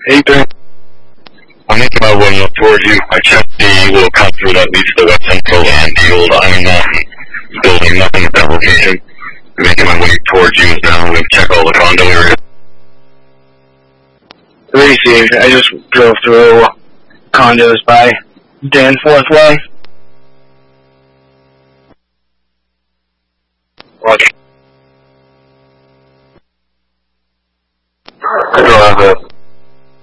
Hey, Ben. I'm making my way up towards you. I checked the little cut through that leads to West Central and the old Iron Mountain building. Nothing at that location. I'm making my way towards you now. I'm going to check all the condo areas. Received. I just drove through condos by Danforth Way.